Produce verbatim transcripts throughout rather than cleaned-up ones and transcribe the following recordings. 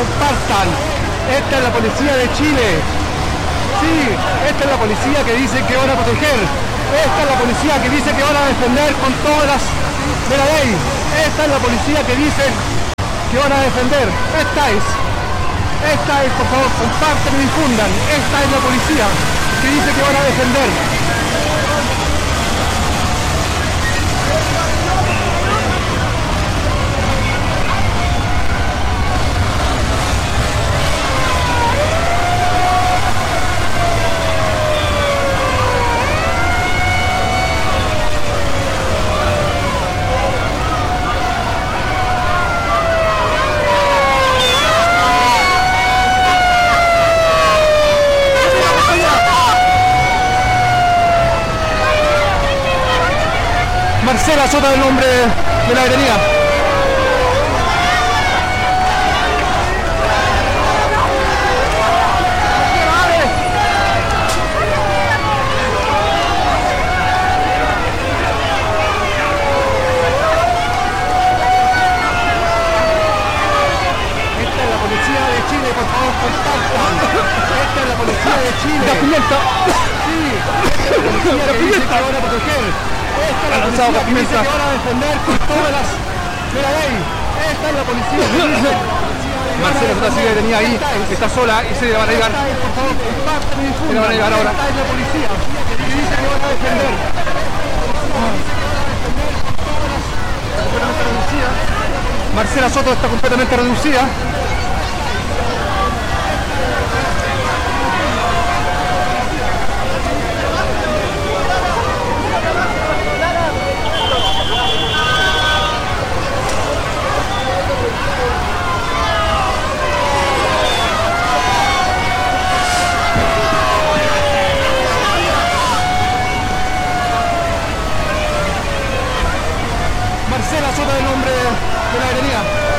compartan. Esta es la policía de Chile. Sí, esta es la policía que dice que van a proteger. Esta es la policía que dice que van a defender con todas las de la ley. Esta es la policía que dice que van a defender. Esta es. Esta es, por favor, compartan y difundan. Esta es la policía que dice que van a defender. Marcela Soto, el nombre de la avenida. Esta es la policía de Chile, por favor, compartan. Esta es la policía de Chile. La pimienta. Sí, esta es la policía que dice que van a proteger. Esta es la policía que dice que van a defender con todas las de la ley. Esta es la policía que dice. Marcela Soto sigue detenida ahí, está sola y se le van a llevar. Por favor, compartan y difundan. Se le van a llevar ahora. Esta es la policía que dice que van a defender. Completamente reducida. Marcela Soto está completamente reducida. Marcela Soto, el nombre de la avenida.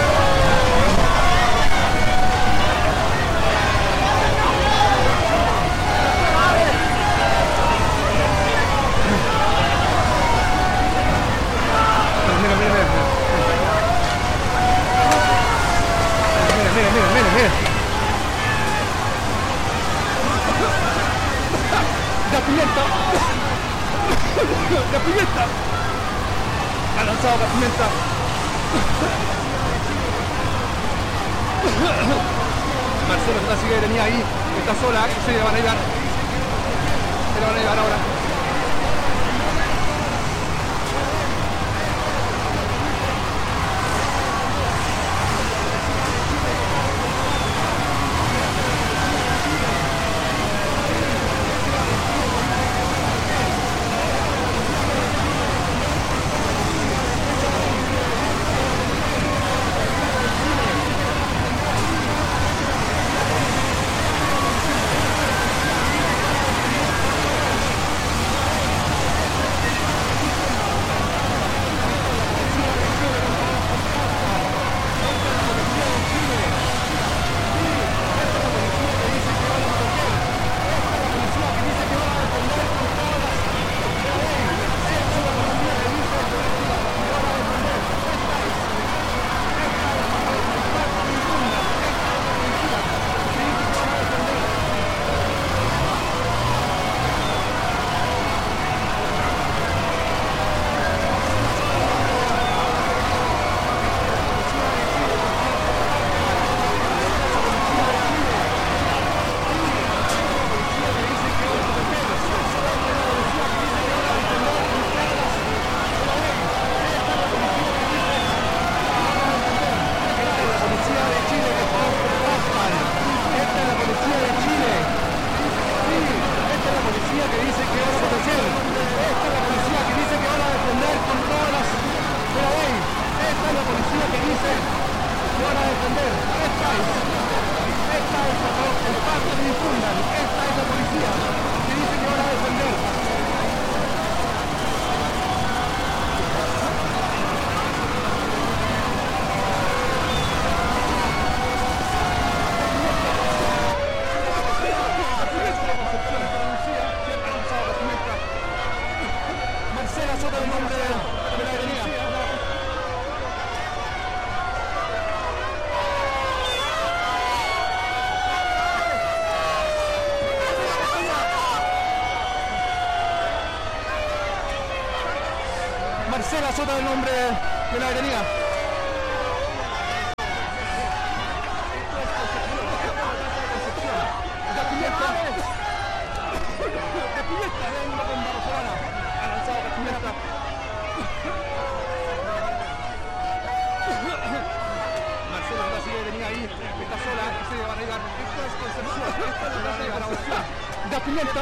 Mira, mira, mira. Mira, mira, mira, mira, mira. La pimienta. La pimienta. Ha lanzado la pimienta. Marcelo Soto sigue detenida ahí, está sola y se le van a llevar. Se le van a llevar ahora. Marcela Soto, el nombre de la detenida. Marcela Soto sigue detenida ahí, está sola y se van a llevar. Esto es Concepción, esto es lo que va a llevar ahora. Da Pimienta.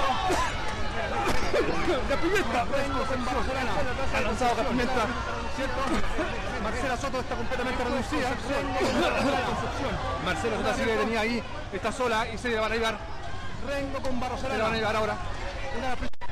Da Pimienta. Ha lanzado Da Pimienta. ¿Cierto? Marcela Soto está completamente reducida. Marcela Soto sigue detenida ahí, está sola y se van a llevar. Rengo con Barrosarana. Se van a llevar ahora. Una